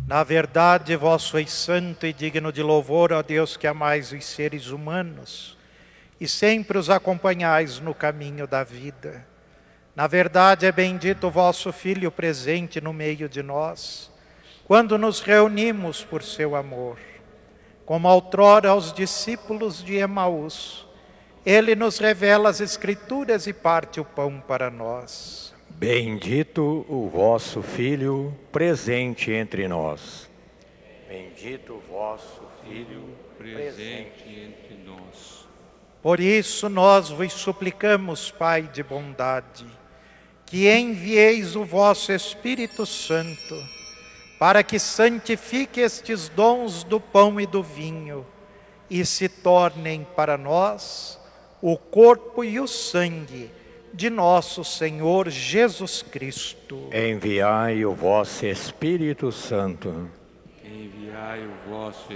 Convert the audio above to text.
Na verdade, vós sois santo e digno de louvor, ó Deus, que amais os seres humanos e sempre os acompanhais no caminho da vida. Na verdade, é bendito o vosso Filho presente no meio de nós, quando nos reunimos por seu amor. Como outrora aos discípulos de Emaús, ele nos revela as Escrituras e parte o pão para nós. Bendito o vosso Filho presente entre nós. Bendito o vosso Filho presente entre nós. Por isso nós vos suplicamos, Pai de bondade, que envieis o vosso Espírito Santo, para que santifique estes dons do pão e do vinho, e se tornem para nós o corpo e o sangue de nosso Senhor Jesus Cristo. Enviai o vosso Espírito Santo. Enviai o vosso